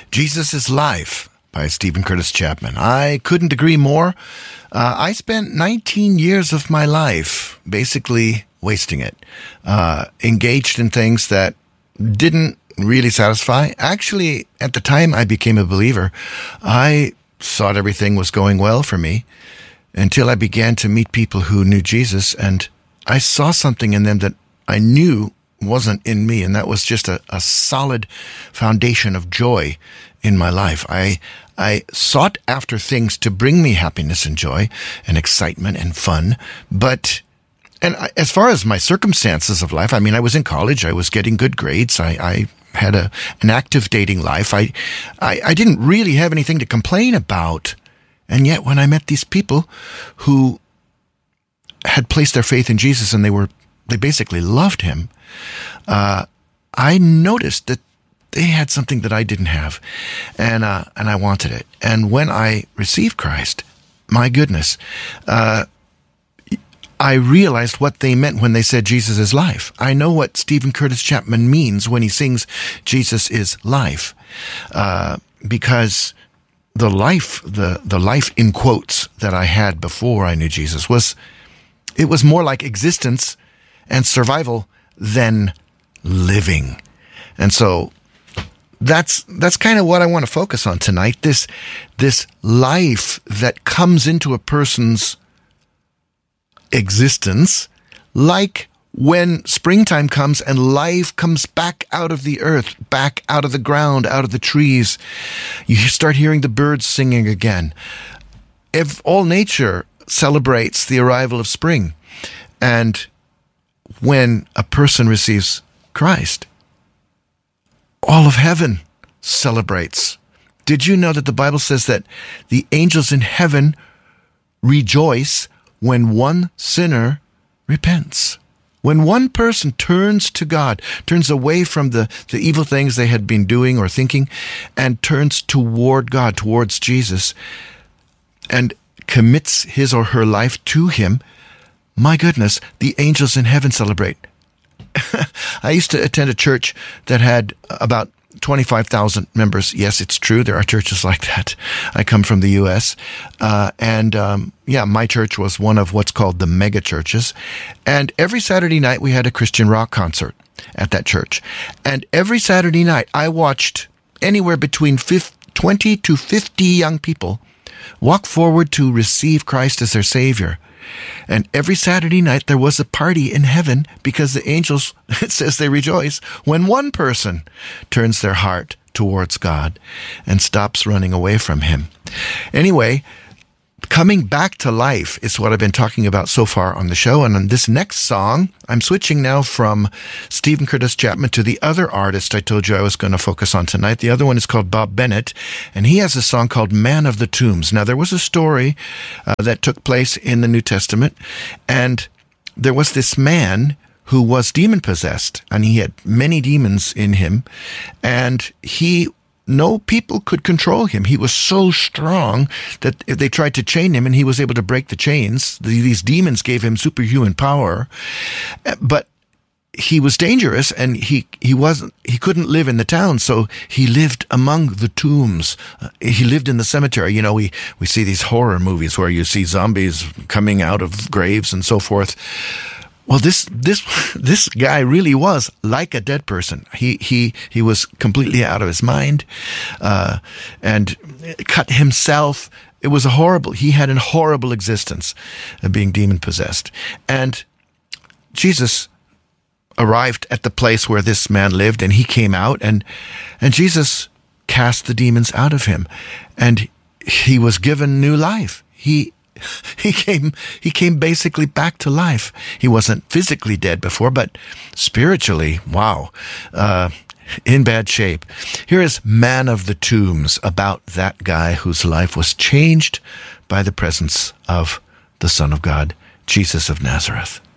Jesus is Life by Steven Curtis Chapman. I couldn't agree more. I spent 19 years of my life basically wasting it, engaged in things that didn't really satisfy. Actually, at the time I became a believer, I thought everything was going well for me until I began to meet people who knew Jesus, and I saw something in them that I knew wasn't in me, and that was just a solid foundation of joy in my life. I sought after things to bring me happiness and joy and excitement and fun, as far as my circumstances of life, I mean, I was in college, I was getting good grades, I had an active dating life, I didn't really have anything to complain about, and yet when I met these people who had placed their faith in Jesus and they basically loved him, I noticed that they had something that I didn't have, and I wanted it. And when I received Christ, my goodness, I realized what they meant when they said Jesus is life. I know what Steven Curtis Chapman means when he sings Jesus is life, because the life in quotes that I had before I knew Jesus was more like existence and survival than living. And so that's kind of what I want to focus on tonight. This life that comes into a person's existence, like when springtime comes and life comes back out of the earth, back out of the ground, out of the trees. You start hearing the birds singing again. All nature celebrates the arrival of spring. And when a person receives Christ, all of heaven celebrates. Did you know that the Bible says that the angels in heaven rejoice when one sinner repents? When one person turns to God, turns away from the evil things they had been doing or thinking, and turns toward God, towards Jesus, and commits his or her life to him, my goodness, the angels in heaven celebrate. I used to attend a church that had about 25,000 members. Yes, it's true. There are churches like that. I come from the U.S. My church was one of what's called the mega churches. And every Saturday night we had a Christian rock concert at that church. And every Saturday night I watched anywhere between 20 to 50 young people walk forward to receive Christ as their Savior. And every Saturday night there was a party in heaven because the angels, it says they rejoice when one person turns their heart towards God and stops running away from him. Anyway, coming back to life is what I've been talking about so far on the show. And on this next song, I'm switching now from Steven Curtis Chapman to the other artist I told you I was going to focus on tonight. The other one is called Bob Bennett, and he has a song called Man of the Tombs. Now, there was a story that took place in the New Testament, and there was this man who was demon-possessed, and he had many demons in him, and no people could control him. He was so strong that if they tried to chain him and he was able to break the chains, these demons gave him superhuman power. But he was dangerous, and he couldn't live in the town, so he lived among the tombs. He lived in the cemetery. You know, we see these horror movies where you see zombies coming out of graves and so forth. Well, this guy really was like a dead person. He was completely out of his mind, and cut himself. It was he had a horrible existence of being demon possessed. And Jesus arrived at the place where this man lived, and he came out, and Jesus cast the demons out of him, and he was given new life. He came basically back to life. He wasn't physically dead before, but spiritually, wow, in bad shape. Here is Man of the Tombs, about that guy whose life was changed by the presence of the Son of God, Jesus of Nazareth.